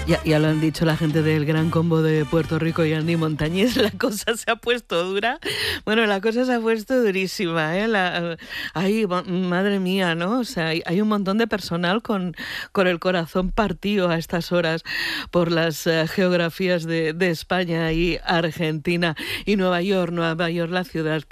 Ya lo han dicho la gente del Gran Combo de Puerto Rico y Andy Montañez, la cosa se ha puesto dura. Bueno, la cosa se ha puesto durísima, ¿eh? Ay, madre mía, ¿no? O sea, hay un montón de personal con el corazón partido a estas horas por las geografías de España y Argentina y Nueva York, la ciudad